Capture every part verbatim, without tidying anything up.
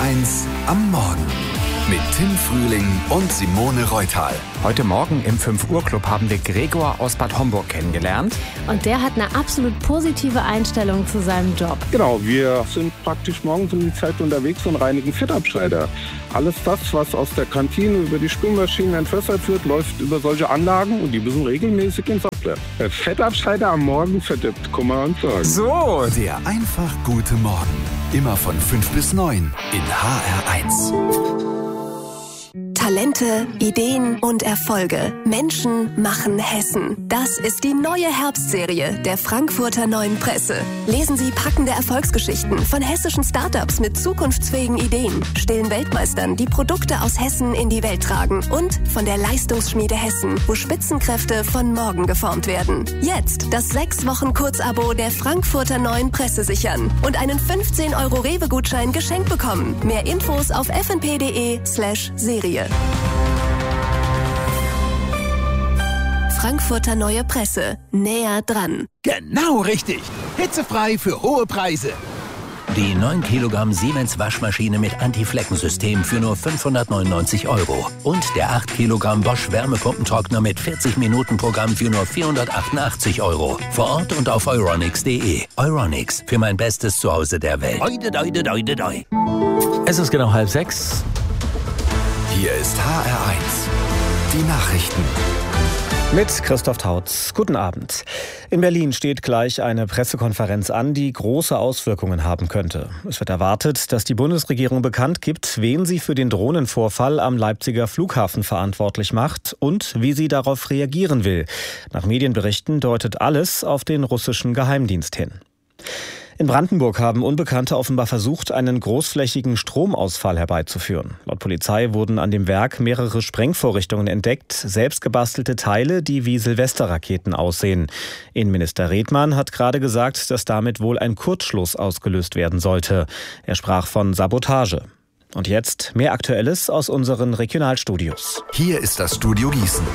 eins am Morgen mit Tim Frühling und Simone Reutal. Heute Morgen im fünf Uhr Club haben wir Gregor aus Bad Homburg kennengelernt. Und der hat eine absolut positive Einstellung zu seinem Job. Genau, wir sind praktisch morgens um die Zeit unterwegs und reinigen Fettabscheider. Alles das, was aus der Kantine über die Spülmaschinen entwässert wird, läuft über solche Anlagen und die müssen regelmäßig ins Abwehr. Der Fettabscheider am Morgen verdirbt, kann man sagen. So, der einfach gute Morgen. Immer von fünf bis neun in H R eins. Talente, Ideen und Erfolge. Menschen machen Hessen. Das ist die neue Herbstserie der Frankfurter Neuen Presse. Lesen Sie packende Erfolgsgeschichten von hessischen Startups mit zukunftsfähigen Ideen, stillen Weltmeistern, die Produkte aus Hessen in die Welt tragen und von der Leistungsschmiede Hessen, wo Spitzenkräfte von morgen geformt werden. Jetzt das sechs Wochen Kurzabo der Frankfurter Neuen Presse sichern und einen fünfzehn Euro Rewe-Gutschein geschenkt bekommen. Mehr Infos auf f n p punkt d e slash Serie. Frankfurter Neue Presse. Näher dran. Genau richtig. Hitzefrei für hohe Preise. Die neun Kilogramm Siemens Waschmaschine mit Anti-Flecken-System für nur fünfhundertneunundneunzig Euro. Und der acht Kilogramm Bosch Wärmepumpentrockner mit vierzig Minuten Programm für nur vierhundertachtundachtzig Euro. Vor Ort und auf euronics punkt de. Euronics, für mein bestes Zuhause der Welt. Doi, doi, doi, doi, doi. Es ist genau halb sechs. Hier ist H R eins. Die Nachrichten. Mit Christoph Tautz. Guten Abend. In Berlin steht gleich eine Pressekonferenz an, die große Auswirkungen haben könnte. Es wird erwartet, dass die Bundesregierung bekannt gibt, wen sie für den Drohnenvorfall am Leipziger Flughafen verantwortlich macht und wie sie darauf reagieren will. Nach Medienberichten deutet alles auf den russischen Geheimdienst hin. In Brandenburg haben Unbekannte offenbar versucht, einen großflächigen Stromausfall herbeizuführen. Laut Polizei wurden an dem Werk mehrere Sprengvorrichtungen entdeckt, selbstgebastelte Teile, die wie Silvesterraketen aussehen. Innenminister Redmann hat gerade gesagt, dass damit wohl ein Kurzschluss ausgelöst werden sollte. Er sprach von Sabotage. Und jetzt mehr Aktuelles aus unseren Regionalstudios. Hier ist das Studio Gießen.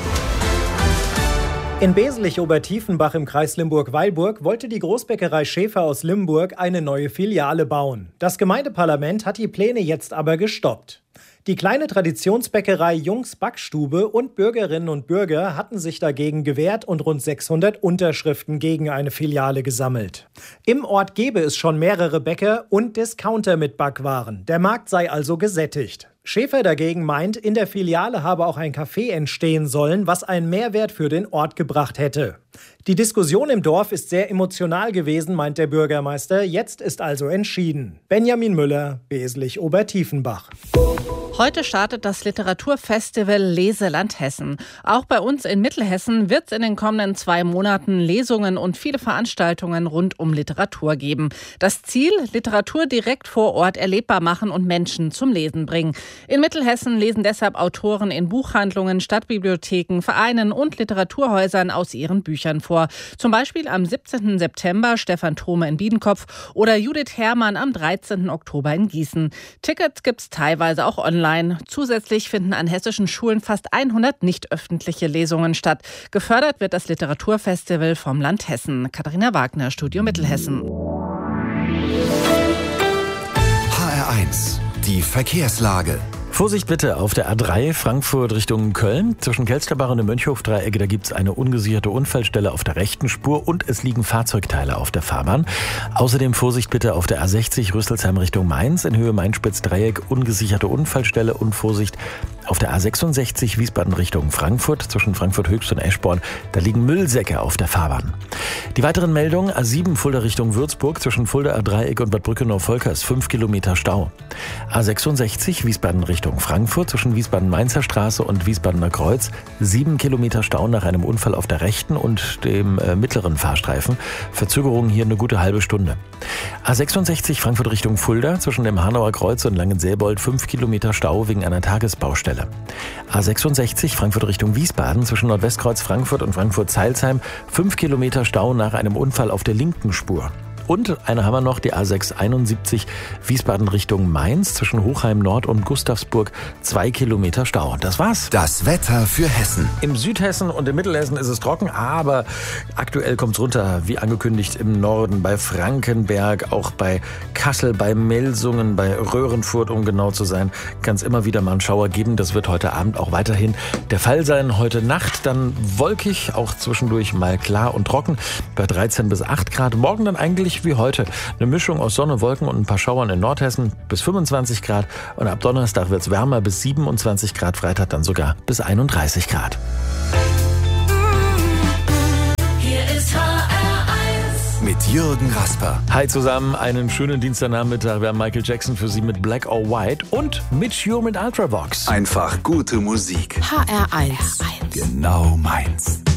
In Beselich-Obertiefenbach im Kreis Limburg-Weilburg wollte die Großbäckerei Schäfer aus Limburg eine neue Filiale bauen. Das Gemeindeparlament hat die Pläne jetzt aber gestoppt. Die kleine Traditionsbäckerei Jungs Backstube und Bürgerinnen und Bürger hatten sich dagegen gewehrt und rund sechshundert Unterschriften gegen eine Filiale gesammelt. Im Ort gäbe es schon mehrere Bäcker und Discounter mit Backwaren. Der Markt sei also gesättigt. Schäfer dagegen meint, in der Filiale habe auch ein Café entstehen sollen, was einen Mehrwert für den Ort gebracht hätte. Die Diskussion im Dorf ist sehr emotional gewesen, meint der Bürgermeister. Jetzt ist also entschieden. Benjamin Müller, Beselich-Obertiefenbach. Heute startet das Literaturfestival Leseland Hessen. Auch bei uns in Mittelhessen wird es in den kommenden zwei Monaten Lesungen und viele Veranstaltungen rund um Literatur geben. Das Ziel: Literatur direkt vor Ort erlebbar machen und Menschen zum Lesen bringen. In Mittelhessen lesen deshalb Autoren in Buchhandlungen, Stadtbibliotheken, Vereinen und Literaturhäusern aus ihren Büchern vor. Zum Beispiel am siebzehnten September Stefan Thome in Biedenkopf oder Judith Herrmann am dreizehnten Oktober in Gießen. Tickets gibt's teilweise auch online. Zusätzlich finden an hessischen Schulen fast hundert nicht öffentliche Lesungen statt. Gefördert wird das Literaturfestival vom Land Hessen. Katharina Wagner, Studio Mittelhessen. H R eins. Die Verkehrslage. Vorsicht bitte auf der A drei Frankfurt Richtung Köln. Zwischen Kelsterbach und dem Mönchhof-Dreieck, da gibt es eine ungesicherte Unfallstelle auf der rechten Spur und es liegen Fahrzeugteile auf der Fahrbahn. Außerdem Vorsicht bitte auf der A sechzig Rüsselsheim Richtung Mainz. In Höhe Main-Spitz-Dreieck ungesicherte Unfallstelle und Vorsicht auf der A sechsundsechzig Wiesbaden Richtung Frankfurt. Zwischen Frankfurt Höchst und Eschborn, da liegen Müllsäcke auf der Fahrbahn. Die weiteren Meldungen: A sieben Fulda Richtung Würzburg. Zwischen Fulda A-Dreieck und Bad Brückenau-Volkers fünf Kilometer Stau. A sechsundsechzig Wiesbaden Richtung Frankfurt. Zwischen Wiesbaden-Mainzer Straße und Wiesbadener Kreuz sieben Kilometer Stau nach einem Unfall auf der rechten und dem äh, mittleren Fahrstreifen. Verzögerung hier eine gute halbe Stunde. A sechsundsechzig Frankfurt Richtung Fulda. Zwischen dem Hanauer Kreuz und Langenselbold fünf Kilometer Stau wegen einer Tagesbaustelle. A sechsundsechzig Frankfurt Richtung Wiesbaden. Zwischen Nordwestkreuz Frankfurt und Frankfurt-Zeilsheim fünf Kilometer Stau nach einem Unfall auf der linken Spur. Und eine haben wir noch, die A sechs einundsiebzig Wiesbaden Richtung Mainz zwischen Hochheim Nord und Gustavsburg. Zwei Kilometer Stau. Das war's. Das Wetter für Hessen. Im Südhessen und im Mittelhessen ist es trocken, aber aktuell kommt's runter, wie angekündigt im Norden, bei Frankenberg, auch bei Kassel, bei Melsungen, bei Röhrenfurt, um genau zu sein, kann es immer wieder mal einen Schauer geben. Das wird heute Abend auch weiterhin der Fall sein. Heute Nacht dann wolkig, auch zwischendurch mal klar und trocken, bei dreizehn bis acht Grad. Morgen dann eigentlich wie heute eine Mischung aus Sonne, Wolken und ein paar Schauern in Nordhessen bis fünfundzwanzig Grad. Und ab Donnerstag wird es wärmer bis siebenundzwanzig Grad, Freitag dann sogar bis einunddreißig Grad. Hier ist H R eins mit Jürgen Rasper. Hi zusammen, einen schönen Dienstagnachmittag. Wir haben Michael Jackson für Sie mit Black or White und Mitch Ure mit Ultravox. Einfach gute Musik. H R eins. Genau meins.